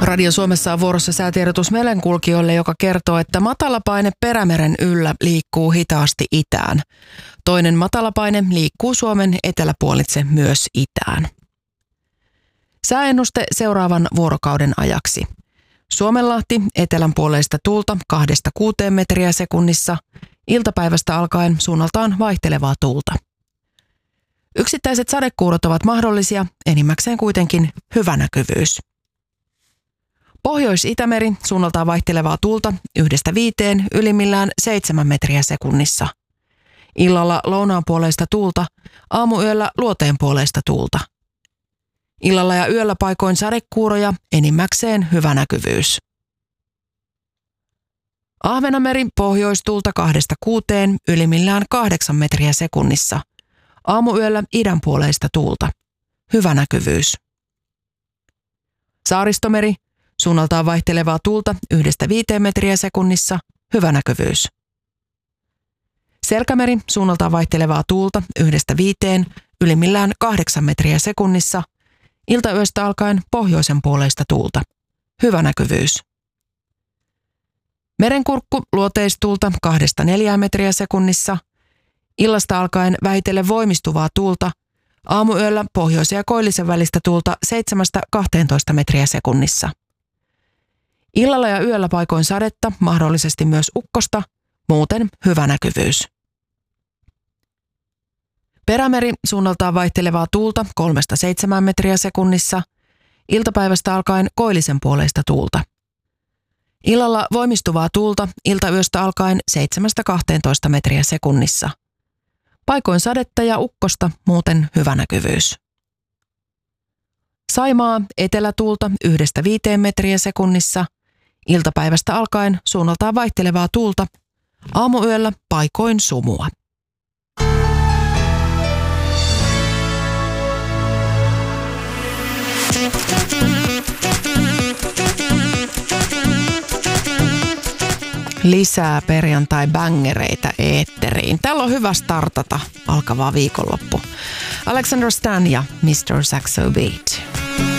Radio Suomessa on vuorossa säätiedotus merenkulkijoille, joka kertoo, että matalapaine Perämeren yllä liikkuu hitaasti itään. Toinen matalapaine liikkuu Suomen eteläpuolitse myös itään. Sääennuste seuraavan vuorokauden ajaksi. Suomenlahti etelänpuoleista tuulta 2-6 metriä sekunnissa. Iltapäivästä alkaen suunnaltaan vaihtelevaa tuulta. Yksittäiset sadekuurot ovat mahdollisia, enimmäkseen kuitenkin hyvä näkyvyys. Pohjois-Itämeri suunnaltaan vaihtelevaa tuulta 1-5, ylimmillään 7 metriä sekunnissa. Illalla lounaanpuoleista tuulta, aamuyöllä luoteenpuoleista tuulta. Illalla ja yöllä paikoin sadekuuroja, enimmäkseen hyvä näkyvyys. Ahvenanmeri pohjoistuulta 2-6, ylimmillään 8 metriä sekunnissa. Aamuyöllä idänpuoleista tuulta. Hyvä näkyvyys. Saaristomeri suunnaltaan vaihtelevaa tuulta 1-5 metriä sekunnissa. Hyvä näkyvyys. Selkämeri suunnaltaan vaihtelevaa tuulta 1-5, ylimmillään 8 metriä sekunnissa. Iltayöstä alkaen pohjoisen puoleista tuulta. Hyvä näkyvyys. Merenkurkku luoteistuulta 2-4 metriä sekunnissa. Illasta alkaen vähitellen voimistuvaa tuulta. Aamuyöllä pohjoisen ja koillisen välistä tuulta 7-12 metriä sekunnissa. Illalla ja yöllä paikoin sadetta, mahdollisesti myös ukkosta, muuten hyvä näkyvyys. Perämeri suunnaltaan vaihtelevaa tuulta 3-7 metriä sekunnissa. Iltapäivästä alkaen koillisen puoleista tuulta. Illalla voimistuvaa tuulta, iltayöstä alkaen 7-12 metriä sekunnissa. Paikoin sadetta ja ukkosta, muuten hyvä näkyvyys. Saimaa etelätuulta 1-5 metriä sekunnissa. Iltapäivästä alkaen suunnaltaan vaihtelevaa tuulta. Aamuyöllä paikoin sumua. Lisää perjantai-bängereitä eetteriin. Täällä on hyvä startata alkavaa viikonloppu. Alexander Stan ja Mr. Saxo Beat.